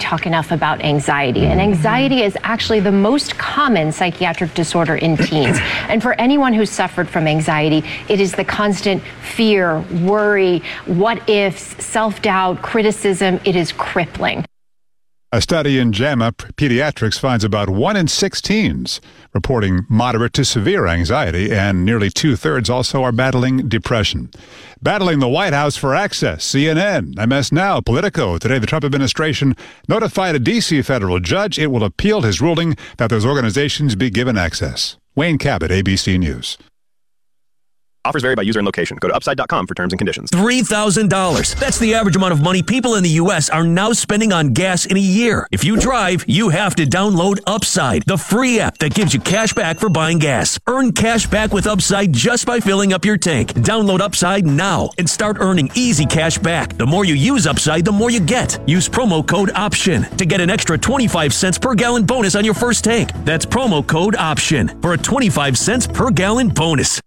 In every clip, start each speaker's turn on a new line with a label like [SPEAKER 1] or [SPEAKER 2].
[SPEAKER 1] talk enough about anxiety. And anxiety is actually the most common psychiatric disorder in teens. And for anyone who's suffered from anxiety, it is the constant fear, worry, what ifs, self-doubt, criticism. It is crippling.
[SPEAKER 2] A study in JAMA Pediatrics finds about 1 in 6 teens reporting moderate to severe anxiety, and nearly 2/3 also are battling depression. Battling the White House for access, CNN, MS Now, Politico. Today, the Trump administration notified a D.C. federal judge it will appeal his ruling that those organizations be given access. Wayne Cabot, ABC News.
[SPEAKER 3] Offers vary by user and location. Go to upside.com for terms and conditions.
[SPEAKER 4] $3,000. That's the average amount of money people in the U.S. are now spending on gas in a year. If you drive, you have to download Upside, the free app that gives you cash back for buying gas. Earn cash back with Upside just by filling up your tank. Download Upside now and start earning easy cash back. The more you use Upside, the more you get. Use promo code OPTION to get an extra 25 cents per gallon bonus on your first tank. That's promo code OPTION for a 25 cents per gallon bonus.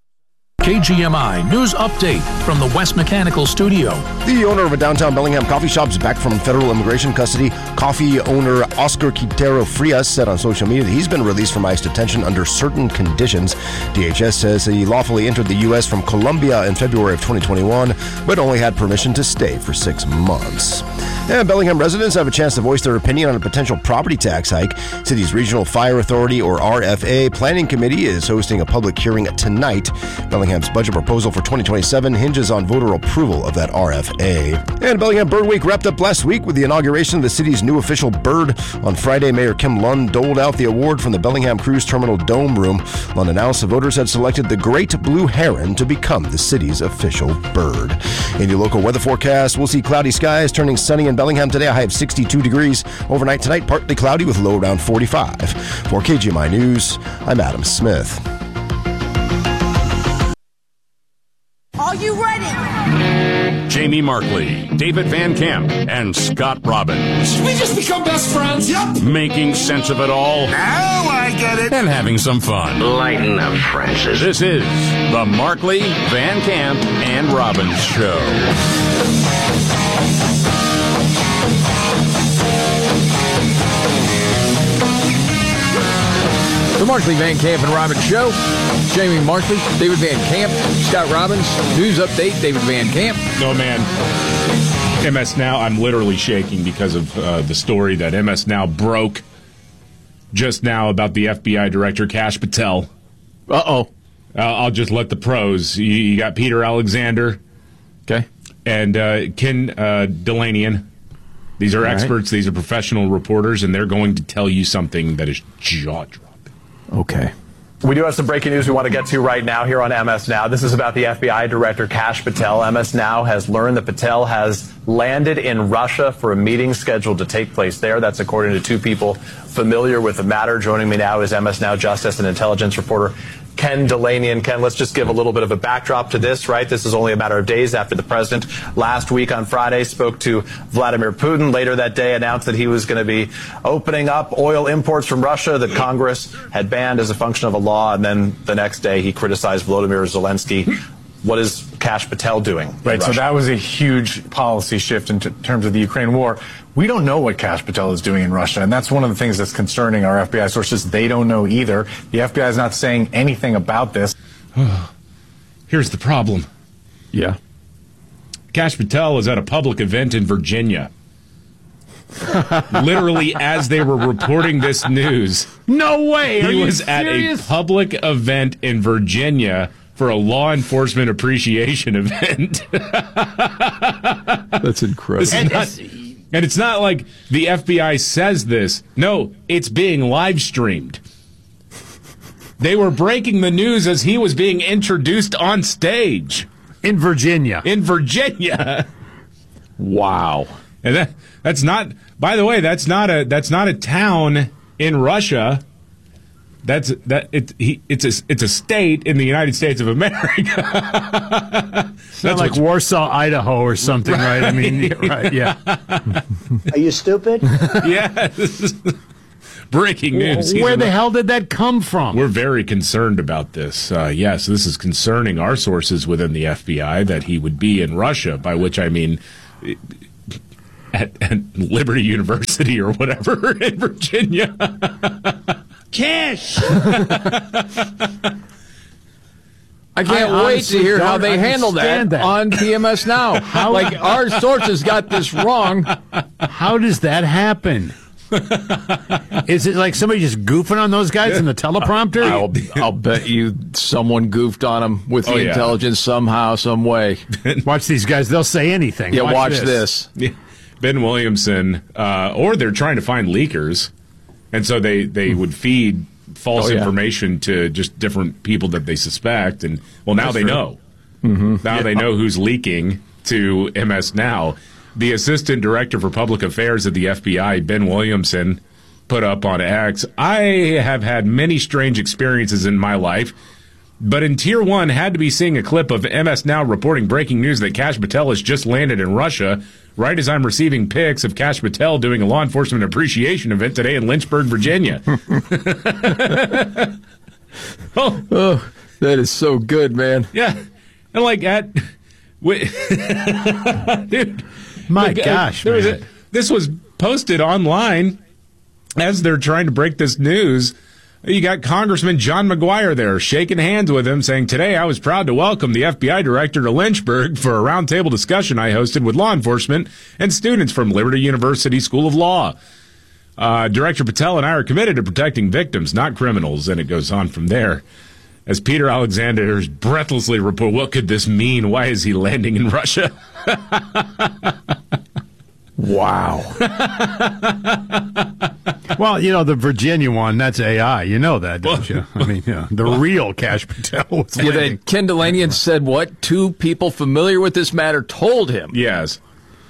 [SPEAKER 5] KGMI News Update from the West Mechanical Studio.
[SPEAKER 6] The owner of a downtown Bellingham coffee shop is back from federal immigration custody. Coffee owner Oscar Quintero Frias said on social media that he's been released from ICE detention under certain conditions. DHS says he lawfully entered the U.S. from Colombia in February of 2021, but only had permission to stay for 6 months. And Bellingham residents have a chance to voice their opinion on a potential property tax hike. City's Regional Fire Authority, or RFA, Planning Committee is hosting a public hearing tonight. Bellingham's budget proposal for 2027 hinges on voter approval of that RFA. And Bellingham Bird Week wrapped up last week with the inauguration of the city's new official bird. On Friday, Mayor Kim Lund doled out the award from the Bellingham Cruise Terminal Dome Room. Lund announced the voters had selected the great blue heron to become the city's official bird. In your local weather forecast, we'll see cloudy skies turning sunny in Bellingham today, a high of 62 degrees. Overnight tonight, partly cloudy with a low around 45. For KGMI News, I'm Adam Smith.
[SPEAKER 7] Are you ready?
[SPEAKER 8] Jamie Markley, David Van Camp, and Scott Robbins.
[SPEAKER 9] Did we just become best friends? Yep.
[SPEAKER 8] Making sense of it all.
[SPEAKER 9] Now I get it.
[SPEAKER 8] And having some fun.
[SPEAKER 10] Lighten up, Francis.
[SPEAKER 8] This is the Markley, Van Camp, and Robbins Show.
[SPEAKER 11] The Markley, Van Camp, and Robbins Show. Jamie Markley, David Van Camp, Scott Robbins. News update, David Van Camp.
[SPEAKER 12] Oh, man. MS Now, I'm literally shaking because of the story that MS Now broke just now about the FBI Director, Kash Patel.
[SPEAKER 11] Uh-oh.
[SPEAKER 12] I'll just let the pros. You got Peter Alexander.
[SPEAKER 11] Okay.
[SPEAKER 12] And Ken Delanian. These are experts. These are professional reporters, and they're going to tell you something that is jaw-dropping.
[SPEAKER 11] Okay.
[SPEAKER 3] We do have some breaking news we want to get to right now here on MS Now. This is about the FBI Director Kash Patel. MS Now has learned that Patel has landed in Russia for a meeting scheduled to take place there. That's according to two people familiar with the matter. Joining me now is MS Now Justice and Intelligence reporter Ken Delanian. Ken, let's just give a little bit of a backdrop to this, right? This is only a matter of days after the president last week on Friday spoke to Vladimir Putin. Later that day announced that he was going to be opening up oil imports from Russia that Congress had banned as a function of a law. And then the next day he criticized Volodymyr Zelensky. What is Kash Patel doing?
[SPEAKER 13] Right, so that was a huge policy shift in terms of the Ukraine war. We don't know what Kash Patel is doing in Russia, and that's one of the things that's concerning our FBI sources. They don't know either. The FBI is not saying anything about this.
[SPEAKER 12] Here's the problem.
[SPEAKER 11] Yeah.
[SPEAKER 12] Kash Patel was at a public event in Virginia. Literally as they were reporting this news.
[SPEAKER 11] No way!
[SPEAKER 12] He was at a public event in Virginia for a law enforcement appreciation event.
[SPEAKER 11] That's incredible.
[SPEAKER 12] And it's not like the FBI says this. No, it's being live streamed. They were breaking the news as he was being introduced on stage.
[SPEAKER 11] In Virginia.
[SPEAKER 12] In Virginia.
[SPEAKER 11] Wow.
[SPEAKER 12] And that's not, by the way, that's not a town in Russia. It's a state in the United States of America.
[SPEAKER 11] That's like Warsaw, Idaho, or something, right? I mean, right? Yeah.
[SPEAKER 14] Are you stupid?
[SPEAKER 12] Yeah. Breaking news.
[SPEAKER 11] Where the hell did that come from?
[SPEAKER 12] We're very concerned about this. Yes, this is concerning our sources within the FBI that he would be in Russia. By which I mean, at Liberty University or whatever in Virginia.
[SPEAKER 10] Cash!
[SPEAKER 11] I can't wait to hear how they handle that on PMS Now. Like, our sources got this wrong.
[SPEAKER 10] How does that happen? Is it like somebody just goofing on those guys in the teleprompter?
[SPEAKER 11] I'll bet you someone goofed on them with the intelligence somehow, some way.
[SPEAKER 10] Watch these guys. They'll say anything.
[SPEAKER 11] Yeah, watch this.
[SPEAKER 12] Yeah. Ben Williamson, or they're trying to find leakers, and so they would feed false information to just different people that they suspect, and now they know. Mm-hmm. Now they know who's leaking to MS Now. The Assistant Director for Public Affairs at the FBI, Ben Williamson, put up on X, I have had many strange experiences in my life, but in Tier 1 had to be seeing a clip of MS Now reporting breaking news that Kash Patel has just landed in Russia, right as I'm receiving pics of Kash Patel doing a law enforcement appreciation event today in Lynchburg, Virginia.
[SPEAKER 11] Oh, that is so good, man.
[SPEAKER 12] Yeah. And like that, dude.
[SPEAKER 10] My gosh, man.
[SPEAKER 12] This was posted online as they're trying to break this news. You got Congressman John McGuire there shaking hands with him, saying, today I was proud to welcome the FBI director to Lynchburg for a roundtable discussion I hosted with law enforcement and students from Liberty University School of Law. Director Patel and I are committed to protecting victims, not criminals. And it goes on from there. As Peter Alexander breathlessly report, what could this mean? Why is he landing in Russia?
[SPEAKER 11] Wow.
[SPEAKER 10] Well, the Virginia one, that's AI. You know that, don't you? I mean, the real Kash Patel was landing.
[SPEAKER 11] Ken Delanian said what? 2 people familiar with this matter told him.
[SPEAKER 12] Yes.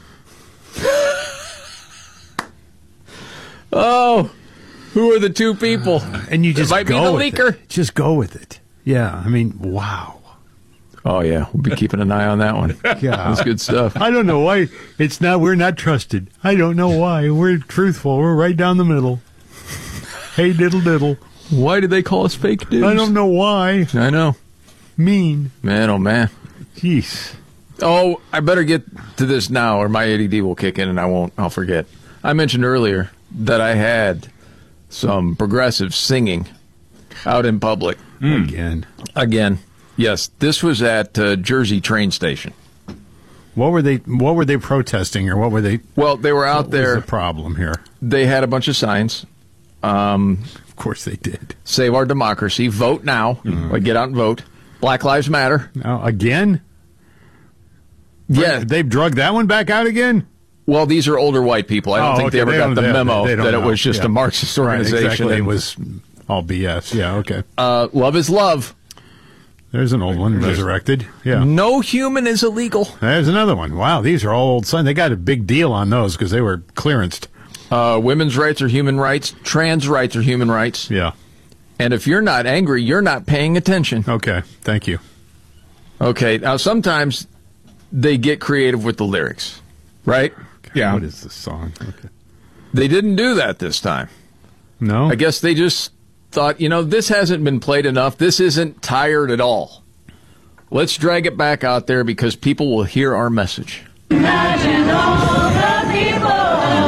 [SPEAKER 11] Oh, who are the 2 people?
[SPEAKER 10] And you just
[SPEAKER 11] might
[SPEAKER 10] go
[SPEAKER 11] be the leaker.
[SPEAKER 10] It. Just go with it. Yeah, I mean, wow.
[SPEAKER 11] Oh, yeah. We'll be keeping an eye on that one.
[SPEAKER 10] Yeah.
[SPEAKER 11] That's good stuff.
[SPEAKER 10] I don't know why we're not trusted. I don't know why. We're truthful. We're right down the middle. Hey, diddle diddle.
[SPEAKER 11] Why did they call us fake news?
[SPEAKER 10] I don't know why.
[SPEAKER 11] I know.
[SPEAKER 10] Mean.
[SPEAKER 11] Man, oh, man.
[SPEAKER 10] Jeez.
[SPEAKER 11] Oh, I better get to this now or my ADD will kick in and I'll forget. I mentioned earlier that I had some progressive singing out in public. Again. Yes, this was at Jersey train station.
[SPEAKER 10] What were they protesting, or what were they?
[SPEAKER 11] Well, they were out there.
[SPEAKER 10] What was the problem here?
[SPEAKER 11] They had a bunch of signs.
[SPEAKER 10] Of course they did.
[SPEAKER 11] Save our democracy. Vote now. Like, get out and vote. Black Lives Matter.
[SPEAKER 10] Now, again?
[SPEAKER 11] Yeah.
[SPEAKER 10] They've drugged that one back out again?
[SPEAKER 11] Well, these are older white people. I don't think they ever got the memo that it was just a Marxist organization.
[SPEAKER 10] Right, exactly. It was all BS. Yeah, okay.
[SPEAKER 11] Love is love.
[SPEAKER 10] There's an old one, resurrected. Yeah.
[SPEAKER 11] No human is illegal.
[SPEAKER 10] There's another one. Wow, these are all old signs. They got a big deal on those because they were clearanced.
[SPEAKER 11] Women's rights are human rights. Trans rights are human rights.
[SPEAKER 10] Yeah.
[SPEAKER 11] And if you're not angry, you're not paying attention.
[SPEAKER 10] Okay, thank you.
[SPEAKER 11] Okay, now sometimes they get creative with the lyrics, right?
[SPEAKER 10] God,
[SPEAKER 11] yeah.
[SPEAKER 10] What is the song? Okay.
[SPEAKER 11] They didn't do that this time.
[SPEAKER 10] No?
[SPEAKER 11] I guess they just thought, this hasn't been played enough. This isn't tired at all. Let's drag it back out there because people will hear our message.
[SPEAKER 7] Imagine all the people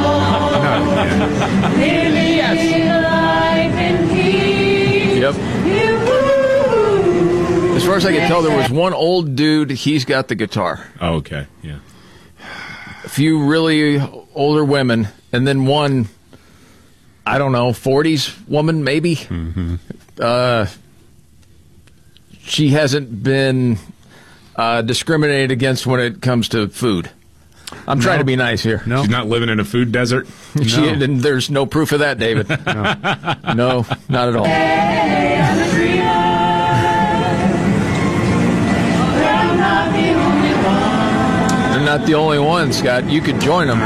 [SPEAKER 7] living life in peace.
[SPEAKER 11] Yep. As far as I can tell, there was one old dude. He's got the guitar.
[SPEAKER 12] Oh, okay. Yeah.
[SPEAKER 11] A few really older women, and then one, I don't know, 40s woman maybe.
[SPEAKER 10] Mm-hmm.
[SPEAKER 11] She hasn't been discriminated against when it comes to food. I'm trying to be nice here.
[SPEAKER 12] No. She's not living in a food desert?
[SPEAKER 11] And there's no proof of that, David. No, not at all. They're not the only one, Scott. You could join them.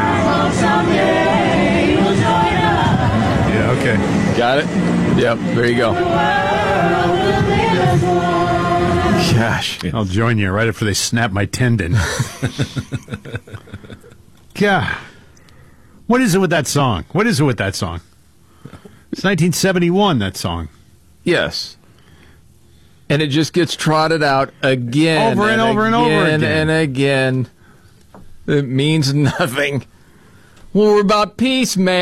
[SPEAKER 10] Yeah, okay.
[SPEAKER 11] Got it? Yep, there you go. Gosh.
[SPEAKER 10] I'll join you right after they snap my tendon. God. What is it with that song? It's 1971, that song.
[SPEAKER 11] Yes. And it just gets trotted out again.
[SPEAKER 10] Over and over and over again.
[SPEAKER 11] And again. It means nothing. Well, we're about peace, man.